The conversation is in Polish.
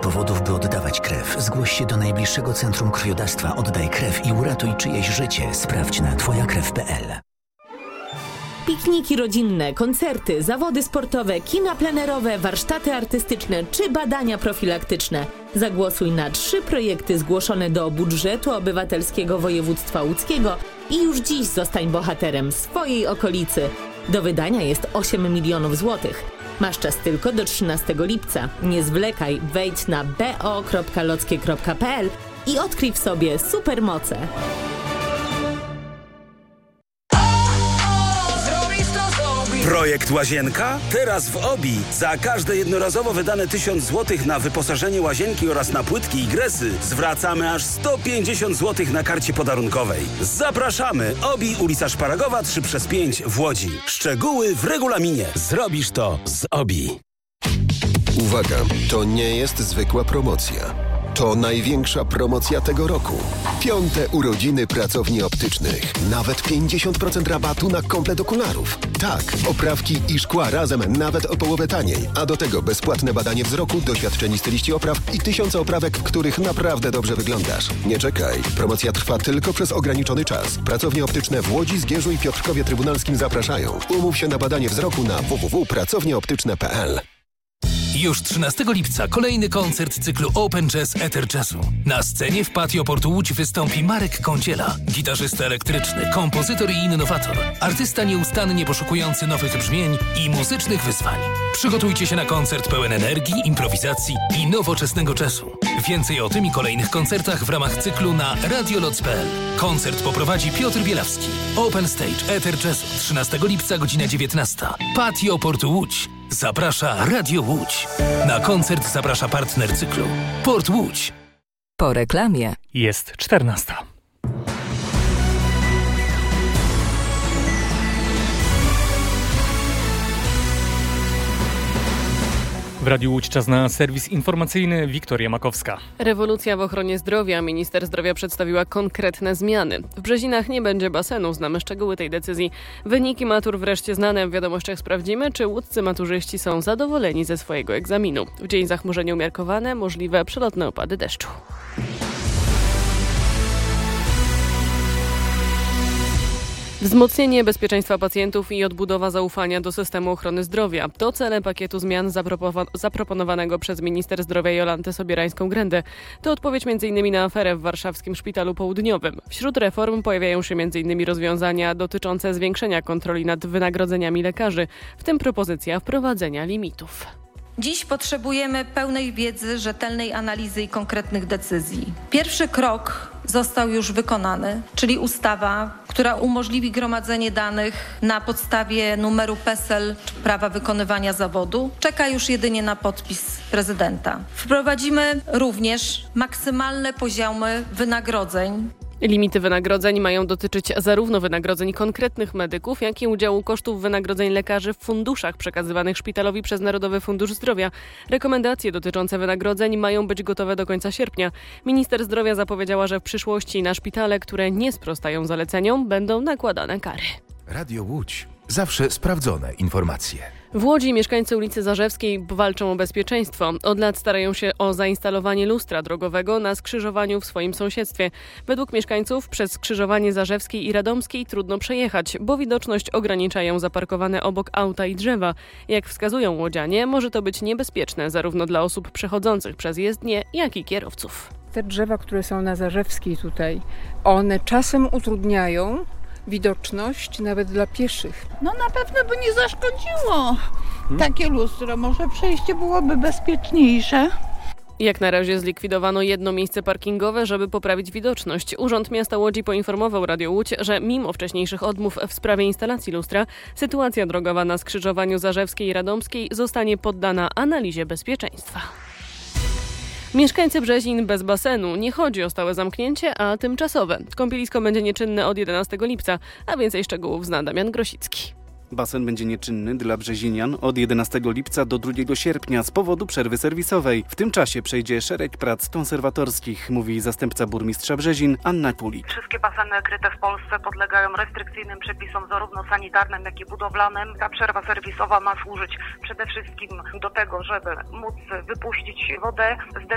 powodów, by oddawać krew, zgłoś się do najbliższego centrum krwiodawstwa Oddaj Krew i uratuj czyjeś życie. Sprawdź na twojakrew.pl. Pikniki rodzinne, koncerty, zawody sportowe, kina plenerowe, warsztaty artystyczne czy badania profilaktyczne. Zagłosuj na 3 projekty zgłoszone do budżetu obywatelskiego województwa łódzkiego i już dziś zostań bohaterem swojej okolicy. Do wydania jest 8 milionów złotych. Masz czas tylko do 13 lipca. Nie zwlekaj, wejdź na bo.lockie.pl i odkryj w sobie supermoce. Projekt Łazienka? Teraz w OBI. Za każde jednorazowo wydane 1000 zł na wyposażenie łazienki oraz na płytki i gresy zwracamy aż 150 zł na karcie podarunkowej. Zapraszamy! OBI, ulica Szparagowa 3/5 w Łodzi. Szczegóły w regulaminie. Zrobisz to z OBI. Uwaga, to nie jest zwykła promocja. To największa promocja tego roku. 5. urodziny pracowni optycznych. Nawet 50% rabatu na komplet okularów. Tak, oprawki i szkła razem nawet o połowę taniej. A do tego bezpłatne badanie wzroku, doświadczeni styliści opraw i 1000 oprawek, w których naprawdę dobrze wyglądasz. Nie czekaj. Promocja trwa tylko przez ograniczony czas. Pracownie optyczne w Łodzi, Zgierzu i Piotrkowie Trybunalskim zapraszają. Umów się na badanie wzroku na www.pracownieoptyczne.pl. Już 13 lipca kolejny koncert cyklu Open Jazz Ether Jazzu. Na scenie w Patio Portu Łódź wystąpi Marek Kądziela, gitarzysta elektryczny, kompozytor i innowator, artysta nieustannie poszukujący nowych brzmień i muzycznych wyzwań. Przygotujcie się na koncert pełen energii, improwizacji i nowoczesnego jazzu. Więcej o tym i kolejnych koncertach w ramach cyklu na radioloc.pl. Koncert poprowadzi Piotr Bielawski. Open Stage Ether Jazzu 13 lipca, godzina 19. Patio Portu Łódź. Zaprasza Radio Łódź. Na koncert zaprasza partner cyklu Port Łódź. Po reklamie jest 14. W Radiu Łódź czas na serwis informacyjny. Wiktoria Makowska. Rewolucja w ochronie zdrowia. Minister zdrowia przedstawiła konkretne zmiany. W Brzezinach nie będzie basenu. Znamy szczegóły tej decyzji. Wyniki matur wreszcie znane. W wiadomościach sprawdzimy, czy łódzcy maturzyści są zadowoleni ze swojego egzaminu. W dzień zachmurzenie umiarkowane, możliwe przelotne opady deszczu. Wzmocnienie bezpieczeństwa pacjentów i odbudowa zaufania do systemu ochrony zdrowia. To cele pakietu zmian zaproponowanego przez minister zdrowia Jolantę Sobierańską-Grędę. To odpowiedź m.in. na aferę w warszawskim Szpitalu Południowym. Wśród reform pojawiają się m.in. rozwiązania dotyczące zwiększenia kontroli nad wynagrodzeniami lekarzy, w tym propozycja wprowadzenia limitów. Dziś potrzebujemy pełnej wiedzy, rzetelnej analizy i konkretnych decyzji. Pierwszy krok został już wykonany, czyli ustawa, która umożliwi gromadzenie danych na podstawie numeru PESEL czy prawa wykonywania zawodu. Czeka już jedynie na podpis prezydenta. Wprowadzimy również maksymalne poziomy wynagrodzeń. Limity wynagrodzeń mają dotyczyć zarówno wynagrodzeń konkretnych medyków, jak i udziału kosztów wynagrodzeń lekarzy w funduszach przekazywanych szpitalowi przez Narodowy Fundusz Zdrowia. Rekomendacje dotyczące wynagrodzeń mają być gotowe do końca sierpnia. Minister zdrowia zapowiedziała, że w przyszłości na szpitale, które nie sprostają zaleceniom, będą nakładane kary. Radio Łódź. Zawsze sprawdzone informacje. W Łodzi mieszkańcy ulicy Zarzewskiej walczą o bezpieczeństwo. Od lat starają się o zainstalowanie lustra drogowego na skrzyżowaniu w swoim sąsiedztwie. Według mieszkańców przez skrzyżowanie Zarzewskiej i Radomskiej trudno przejechać, bo widoczność ograniczają zaparkowane obok auta i drzewa. Jak wskazują łodzianie, może to być niebezpieczne zarówno dla osób przechodzących przez jezdnię, jak i kierowców. Te drzewa, które są na Zarzewskiej tutaj, one czasem utrudniają widoczność nawet dla pieszych. No na pewno by nie zaszkodziło takie lustro. Może przejście byłoby bezpieczniejsze. Jak na razie zlikwidowano jedno miejsce parkingowe, żeby poprawić widoczność. Urząd Miasta Łodzi poinformował Radio Łódź, że mimo wcześniejszych odmów w sprawie instalacji lustra, sytuacja drogowa na skrzyżowaniu Zarzewskiej i Radomskiej zostanie poddana analizie bezpieczeństwa. Mieszkańcy Brzezin bez basenu. Nie chodzi o stałe zamknięcie, a tymczasowe. Kąpielisko będzie nieczynne od 11 lipca, a więcej szczegółów zna Damian Grosicki. Basen będzie nieczynny dla brzezinian od 11 lipca do 2 sierpnia z powodu przerwy serwisowej. W tym czasie przejdzie szereg prac konserwatorskich, mówi zastępca burmistrza Brzezin Anna Kulik. Wszystkie baseny kryte w Polsce podlegają restrykcyjnym przepisom zarówno sanitarnym, jak i budowlanym. Ta przerwa serwisowa ma służyć przede wszystkim do tego, żeby móc wypuścić wodę z